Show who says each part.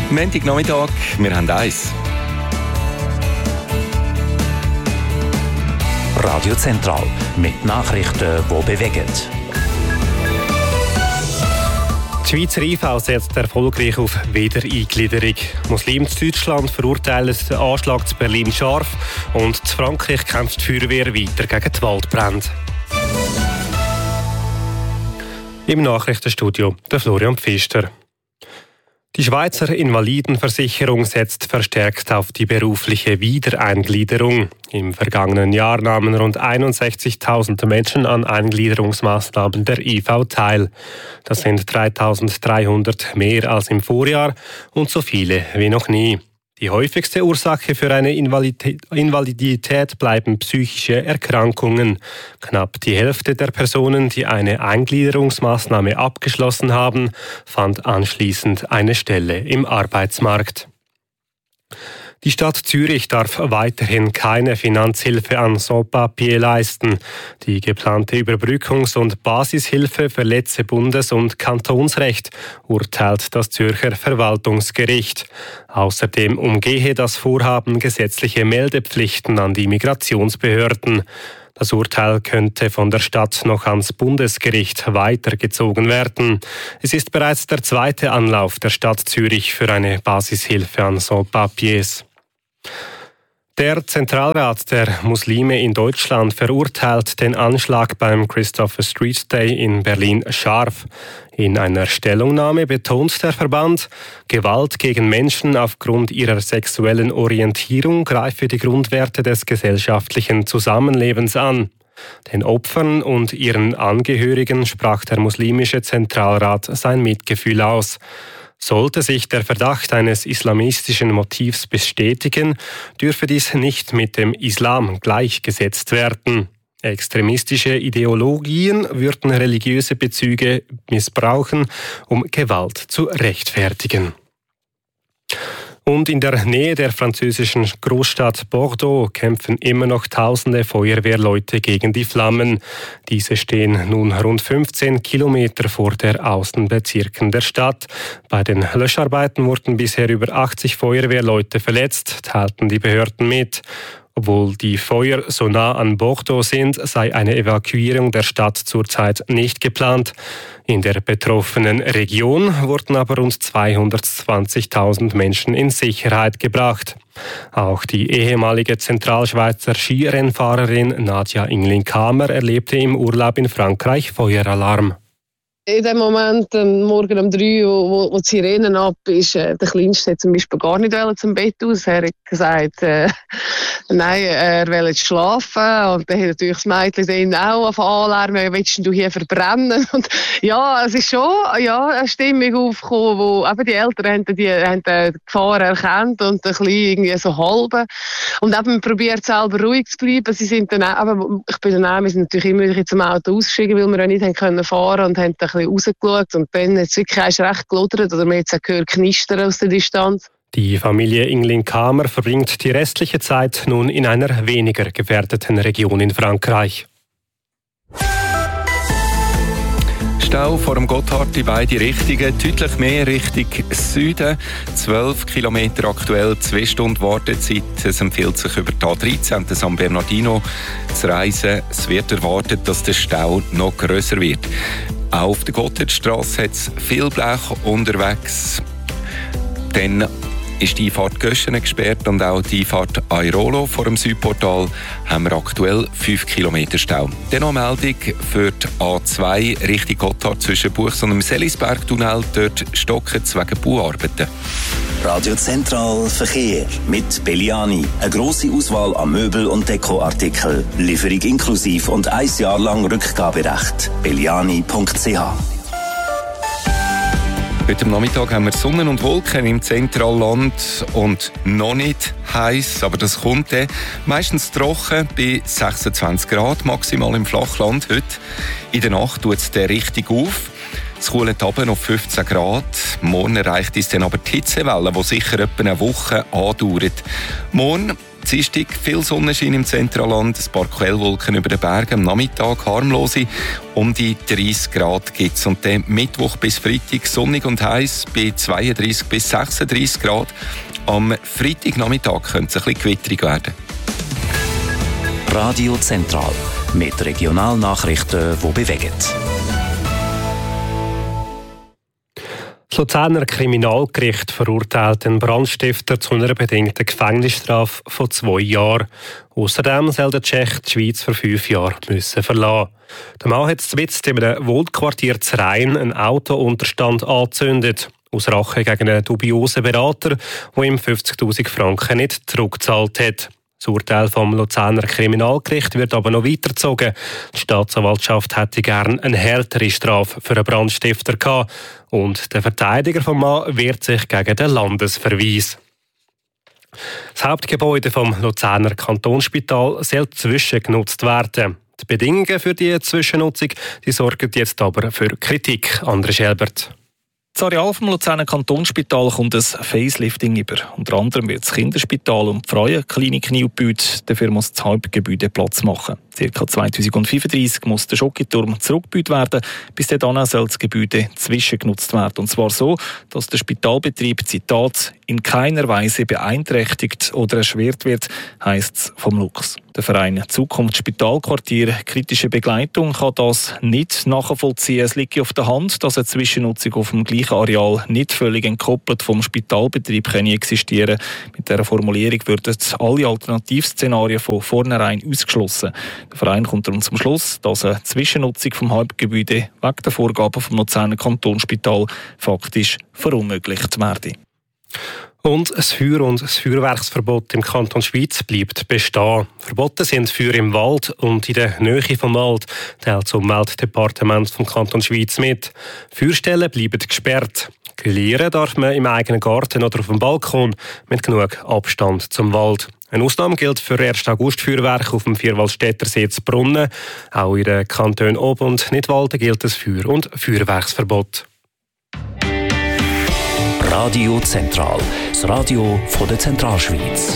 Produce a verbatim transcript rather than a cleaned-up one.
Speaker 1: Montagnachmittag, wir haben eins.
Speaker 2: Radio Zentral mit Nachrichten, die bewegen.
Speaker 3: Die Schweizer I V setzt erfolgreich auf Wiedereingliederung. Muslime in Deutschland verurteilen den Anschlag zu Berlin scharf und in Frankreich kämpft die Feuerwehr weiter gegen die Waldbrände. Im Nachrichtenstudio der Florian Pfister. Die Schweizer Invalidenversicherung setzt verstärkt auf die berufliche Wiedereingliederung. Im vergangenen Jahr nahmen rund einundsechzigtausend Menschen an Eingliederungsmaßnahmen der I V teil. Das sind dreitausenddreihundert mehr als im Vorjahr und so viele wie noch nie. Die häufigste Ursache für eine Invalidität bleiben psychische Erkrankungen. Knapp die Hälfte der Personen, die eine Eingliederungsmaßnahme abgeschlossen haben, fand anschließend eine Stelle im Arbeitsmarkt. Die Stadt Zürich darf weiterhin keine Finanzhilfe an Sans-Papiers leisten. Die geplante Überbrückungs- und Basishilfe verletze Bundes- und Kantonsrecht, urteilt das Zürcher Verwaltungsgericht. Außerdem umgehe das Vorhaben gesetzliche Meldepflichten an die Migrationsbehörden. Das Urteil könnte von der Stadt noch ans Bundesgericht weitergezogen werden. Es ist bereits der zweite Anlauf der Stadt Zürich für eine Basishilfe an Sans-Papiers. Der Zentralrat der Muslime in Deutschland verurteilt den Anschlag beim Christopher Street Day in Berlin scharf. In einer Stellungnahme betont der Verband, Gewalt gegen Menschen aufgrund ihrer sexuellen Orientierung greife die Grundwerte des gesellschaftlichen Zusammenlebens an. Den Opfern und ihren Angehörigen sprach der muslimische Zentralrat sein Mitgefühl aus. Sollte sich der Verdacht eines islamistischen Motivs bestätigen, dürfe dies nicht mit dem Islam gleichgesetzt werden. Extremistische Ideologien würden religiöse Bezüge missbrauchen, um Gewalt zu rechtfertigen. Und in der Nähe der französischen Großstadt Bordeaux kämpfen immer noch tausende Feuerwehrleute gegen die Flammen. Diese stehen nun rund fünfzehn Kilometer vor der Außenbezirken der Stadt. Bei den Löscharbeiten wurden bisher über achtzig Feuerwehrleute verletzt, teilten die Behörden mit. Obwohl die Feuer so nah an Bordeaux sind, sei eine Evakuierung der Stadt zurzeit nicht geplant. In der betroffenen Region wurden aber rund zweihundertzwanzigtausend Menschen in Sicherheit gebracht. Auch die ehemalige Zentralschweizer Skirennfahrerin Nadja Inglin-Kamer erlebte im Urlaub in Frankreich Feueralarm.
Speaker 4: In dem Moment, ähm, morgen um drei, wo, wo, wo die Sirenen ab ist, äh, der Kleinste hat zum Beispiel gar nicht zum Bett aus. Er hat gesagt, äh, nein, er will jetzt schlafen. Und dann hat natürlich das Mädchen dann auch auf Anlärmen, willst du hier verbrennen? Und ja, es ist schon ja, eine Stimmung aufgekommen, wo eben die Eltern haben die, haben die Gefahr erkannt und ein bisschen irgendwie so halben. Und eben probiert selber ruhig zu bleiben. Sie sind dann auch, aber ich bin dann auch, wir sind natürlich immer wieder zum Auto ausgestiegen, weil wir auch nicht haben können fahren und haben dann rausgeschaut und dann hat es wirklich erst recht gelodert oder man hat es gehört knistern aus der Distanz.
Speaker 3: Die Familie Inglin-Kamer verbringt die restliche Zeit nun in einer weniger gefährdeten Region in Frankreich.
Speaker 1: Stau vor dem Gotthard in beide Richtungen, deutlich mehr Richtung Süden. zwölf Kilometer aktuell, zwei Stunden Wartezeit. Es empfiehlt sich über die A dreizehn, den San Bernardino, zu reisen. Es wird erwartet, dass der Stau noch grösser wird. Auch auf der Gotthardstrasse hat es viel Blech unterwegs. Dann ist die Einfahrt Göschenen gesperrt und auch die Einfahrt Airolo vor dem Südportal haben wir aktuell fünf Kilometer Stau. Dann noch eine Meldung für die A zwei Richtung Gotthard zwischen Buchs und dem Selisbergtunnel. Dort stocken es wegen Bauarbeiten.
Speaker 2: Radio Zentral Verkehr mit Belliani. Eine grosse Auswahl an Möbel- und Dekoartikeln. Lieferung inklusiv und ein Jahr lang Rückgaberecht. belliani punkt c h.
Speaker 1: Heute am Nachmittag haben wir Sonne und Wolken im Zentralland und noch nicht heiß, aber das kommt dann. Meistens trocken bei sechsundzwanzig Grad, maximal im Flachland heute. In der Nacht tut es dann richtig auf. Es kühlt runter auf fünfzehn Grad. Morgen erreicht uns dann aber die Hitzewelle, die sicher etwa eine Woche andauert. Morgen Dienstag viel Sonnenschein im Zentralland, ein paar Quellwolken über den Bergen, am Nachmittag harmlose, um die dreißig Grad gibt es. Und dann Mittwoch bis Freitag sonnig und heiß bei zweiunddreißig bis sechsunddreißig Grad. Am Freitagnachmittag könnte es ein bisschen gewitterig werden.
Speaker 2: Radio Zentral mit Regionalnachrichten, die bewegen.
Speaker 3: Das Luzerner Kriminalgericht verurteilt den Brandstifter zu einer bedingten Gefängnisstrafe von zwei Jahren. Außerdem soll der Tschech die Schweiz für fünf Jahre müssen verlassen. Der Mann hat zuletzt in einem Wohnquartier zu Rhein einen Autounterstand angezündet. Aus Rache gegen einen dubiosen Berater, der ihm fünfzigtausend Franken nicht zurückgezahlt hat. Das Urteil vom Luzerner Kriminalgericht wird aber noch weitergezogen. Die Staatsanwaltschaft hätte gern eine härtere Strafe für einen Brandstifter gehabt. Und der Verteidiger vom Mann wehrt sich gegen den Landesverweis. Das Hauptgebäude vom Luzerner Kantonsspital soll zwischengenutzt werden. Die Bedingungen für die Zwischennutzung die sorgen jetzt aber für Kritik. André Schelbert.
Speaker 5: Das Areal vom Luzerner Kantonsspital kommt ein Facelifting über. Unter anderem wird das Kinderspital und die Frauenklinik neu gebaut. Dafür muss das Hauptgebäude Platz machen. Circa zweitausendfünfunddreißig muss der Schokiturm zurückgebaut werden. Bis dahin soll das Gebäude zwischengenutzt werden. Und zwar so, dass der Spitalbetrieb, Zitat, in keiner Weise beeinträchtigt oder erschwert wird, heisst es vom Lux. Der Verein Zukunft Spitalquartier Kritische Begleitung kann das nicht nachvollziehen. Es liegt auf der Hand, dass eine Zwischennutzung auf dem gleichen Areal nicht völlig entkoppelt vom Spitalbetrieb existieren kann. Mit dieser Formulierung würden alle Alternativszenarien von vornherein ausgeschlossen. Der Verein kommt darum zum Schluss, dass eine Zwischennutzung vom Hauptgebäude wegen der Vorgaben vom Luzerner Kantonsspital faktisch verunmöglicht werde.
Speaker 3: Und das Feuer- und das Feuerwerksverbot im Kanton Schweiz bleibt bestehen. Verboten sind Feuer im Wald und in der Nähe vom Wald, teilt das Umweltdepartement vom Kanton Schweiz mit. Feuerstellen bleiben gesperrt. Grillieren darf man im eigenen Garten oder auf dem Balkon mit genug Abstand zum Wald. Eine Ausnahme gilt für ersten August Feuerwerk auf dem Vierwaldstättersee zu Brunnen. Auch in den Kantonen Ob- und Nidwalden gilt das Feuer- und Feuerwerksverbot.
Speaker 2: Radio Zentral, das Radio von der Zentralschweiz.